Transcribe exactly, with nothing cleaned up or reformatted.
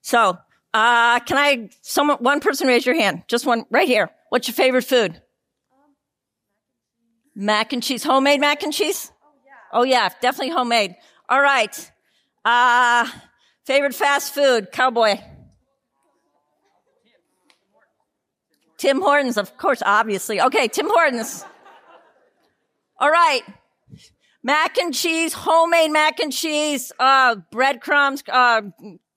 So, uh, can I, someone, one person raise your hand. Just one, right here. What's your favorite food? Mac and cheese. Homemade mac and cheese? Oh, yeah, definitely homemade. All right. Uh, favorite fast food? Cowboy. Tim Hortons, of course, obviously. Okay, Tim Hortons. All right. Mac and cheese, homemade mac and cheese, uh, breadcrumbs, uh,